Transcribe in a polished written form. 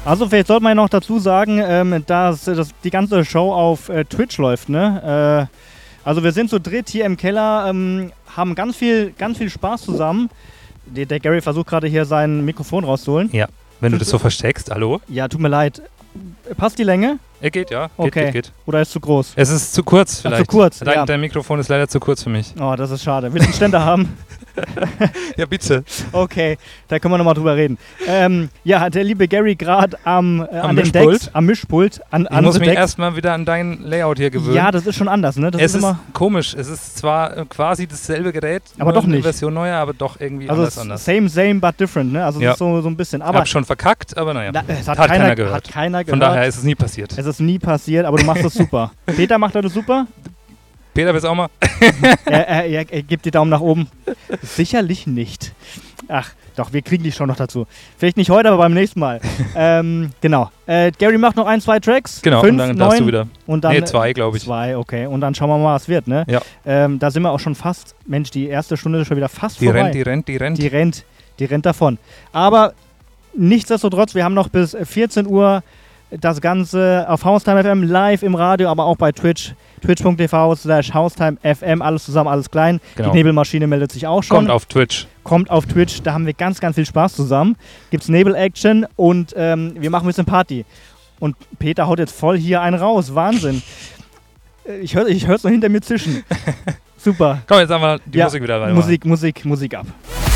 Also vielleicht sollte man ja noch dazu sagen, dass die ganze Show auf Twitch läuft, ne? Also wir sind zu dritt hier im Keller, haben ganz viel Spaß zusammen. Der Gary versucht gerade hier sein Mikrofon rauszuholen. Ja, wenn du das so versteckst, hallo? Ja, tut mir leid. Passt die Länge? Geht, ja. Geht. Oder ist zu groß? Es ist zu kurz vielleicht. Zu kurz, ja. Dein Mikrofon ist leider zu kurz für mich. Oh, das ist schade. Willst du einen Ständer haben? Ja, bitte. Okay, da können wir nochmal drüber reden. Ja, der liebe Gary gerade an den Decks, am Mischpult. Ich muss mich erstmal wieder an dein Layout hier gewöhnen. Ja, das ist schon anders, ne? Es ist komisch. Es ist zwar quasi dasselbe Gerät, aber doch nicht. Eine Version neuer, aber doch irgendwie anders. Same, but different, ne? Also ja. Das ist so ein bisschen. Aber ich hab schon verkackt, aber naja. Es hat keiner gehört. Von daher ist es nie passiert. Es ist nie passiert, aber du machst es super. Peter macht das super. Peter, willst du auch mal? er gibt die Daumen nach oben. Sicherlich nicht. Ach, doch, wir kriegen die schon noch dazu. Vielleicht nicht heute, aber beim nächsten Mal. Genau. Gary macht noch 1, 2 Tracks. Genau, 5, und dann 9, darfst du wieder. Und dann, 2, glaube ich. 2, okay. Und dann schauen wir mal, was wird, ne? Ja. Da sind wir auch schon fast, Mensch, die erste Stunde ist schon wieder fast vorbei. Die rennt davon. Aber nichtsdestotrotz, wir haben noch bis 14 Uhr das Ganze auf Haustime FM live im Radio, aber auch bei Twitch. Twitch.tv/Haustime FM, alles zusammen, alles klein. Genau. Die Nebelmaschine meldet sich auch schon. Kommt auf Twitch, da haben wir ganz viel Spaß zusammen. Gibt's Nebel-Action und wir machen ein bisschen Party. Und Peter haut jetzt voll hier einen raus, Wahnsinn. Ich hör's noch hinter mir zischen. Super. Komm, jetzt haben wir die Musik wieder rein. Musik ab.